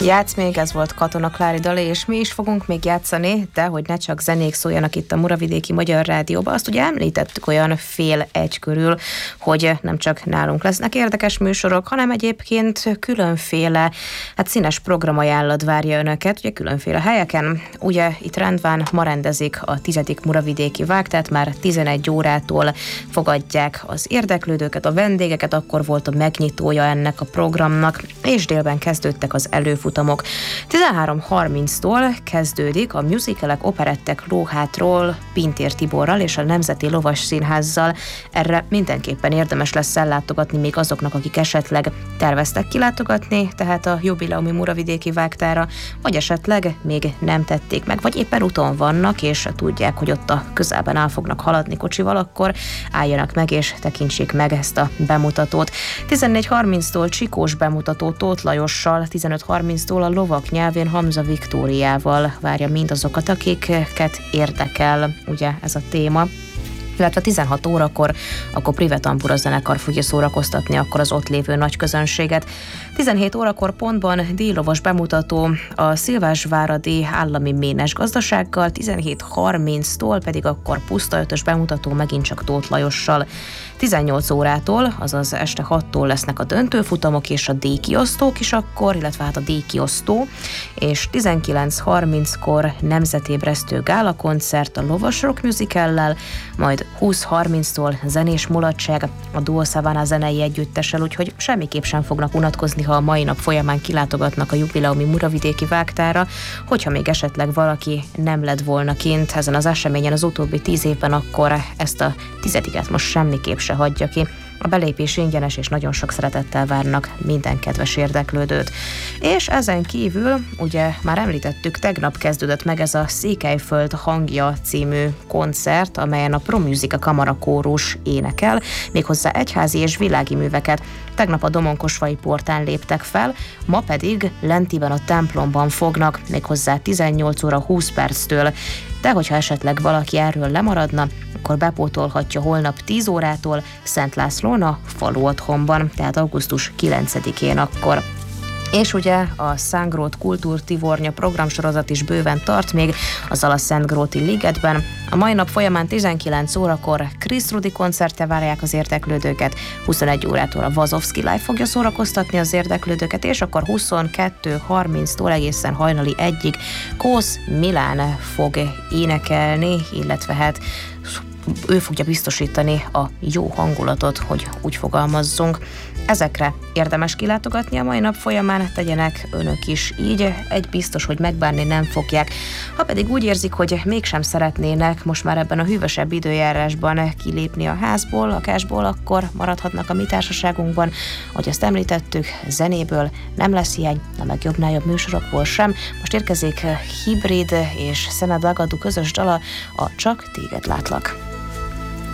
Játsz még, ez volt Katona Klári dala, és mi is fogunk még játszani, de hogy ne csak zenék szóljanak itt a Muravidéki Magyar Rádióban, azt ugye említettük olyan fél egy körül, hogy nem csak nálunk lesznek érdekes műsorok, hanem egyébként különféle, színes programajánlat várja önöket, ugye különféle helyeken. Ugye itt rendben ma rendezik a 10. Muravidéki Vág, tehát már 11 órától fogadják az érdeklődőket, a vendégeket, akkor volt a megnyitója ennek a programnak, és délben kezdődtek az előfutamok. 13:30-tól kezdődik a musicalek, operettek lóhátról Pintér Tiborral és a Nemzeti Lovas Színházzal. Erre mindenképpen érdemes lesz ellátogatni még azoknak, akik esetleg terveztek kilátogatni, tehát a jubileumi Muravidéki Vágtára, vagy esetleg még nem tették meg, vagy éppen úton vannak, és tudják, hogy ott a közelben el fognak haladni kocsival, akkor álljanak meg és tekintsék meg ezt a bemutatót. 14:30-tól Csikós bemutató Tóth Lajossal, 15:30-tól a lovak nyelvén Hamza Viktóriával várja mindazokat, akiket érdekel ugye ez a téma. Illetve 16 órakor akkor Privet Tambura zenekar fogja szórakoztatni akkor az ott lévő nagy közönséget. 17 órakor pontban díjlovas bemutató a Szilvásváradi Állami Ménes Gazdasággal, 17:30-tól pedig akkor puszta ötös bemutató megint csak Tóth Lajossal. 18 órától, azaz este 6-tól lesznek a döntőfutamok és a díjkiosztók is akkor, illetve a díjkiosztó, és 19:30-kor nemzetébresztő gálakoncert a Lovas Rock Musicallel, majd 20:30-tól zenés mulatság a Duo Savana zenei együttessel, úgyhogy semmiképp sem fognak unatkozni, ha a mai nap folyamán kilátogatnak a jubileumi Muravidéki Vágtára. Hogyha még esetleg valaki nem lett volna kint ezen az eseményen az utóbbi 10 évben, akkor ezt a 10-et most semmiképp se hagyja ki. A belépés ingyenes, és nagyon sok szeretettel várnak minden kedves érdeklődőt. És ezen kívül, ugye már említettük, tegnap kezdődött meg ez a Székelyföld hangja című koncert, amelyen a ProMusica kamarakórus énekel, méghozzá egyházi és világi műveket. Tegnap a Domonkosvai portán léptek fel, ma pedig lentiben a templomban fognak, méghozzá 18:20 de hogyha esetleg valaki erről lemaradna, akkor bepótolhatja holnap 10 órától Szent Lászlón a falu otthonban, tehát augusztus 9-én akkor. És ugye a Szángrót Kultúrtivornya programsorozat is bőven tart még a Zalaszentgróti Ligetben. A mai nap folyamán 19 órakor Krisz Rudi koncerte várják az érdeklődőket, 21 órától a Vazovszky Live fogja szórakoztatni az érdeklődőket, és akkor 22:30-tól egészen hajnali 1-ig Kósz Milán fog énekelni, illetve ő fogja biztosítani a jó hangulatot, hogy úgy fogalmazzunk. Ezekre érdemes kilátogatni a mai nap folyamán, tegyenek önök is így, egy biztos, hogy megbánni nem fogják. Ha pedig úgy érzik, hogy mégsem szeretnének most már ebben a hűvösebb időjárásban kilépni a házból, lakásból, akkor maradhatnak a mi társaságunkban. Ahogy azt említettük, zenéből nem lesz hiány, nem meg jobbnál jobb műsorokból sem. Most érkezik Hibrid és Szened Lagadu közös dala, a Csak téged látlak.